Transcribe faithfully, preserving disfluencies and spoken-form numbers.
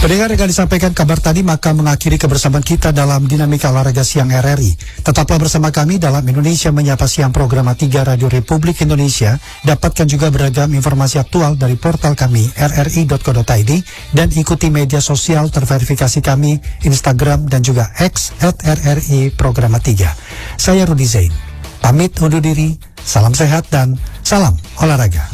Pendengar, yang disampaikan kabar tadi maka mengakhiri kebersamaan kita dalam Dinamika Olahraga Siang R R I. Tetaplah bersama kami dalam Indonesia Menyapa Siang program tiga Radio Republik Indonesia. Dapatkan juga beragam informasi aktual dari portal kami r r i dot co dot i d dan ikuti media sosial terverifikasi kami Instagram dan juga X at r r i programa tiga. Saya Rudi Zain. Pamit undur diri, salam sehat dan salam olahraga.